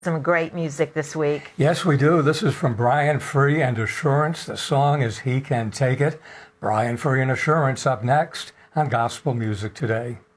Some great music this week. Yes, we do. This is from Brian Free and Assurance. The song is He Can Take It. Brian Free and Assurance up next on Gospel Music Today.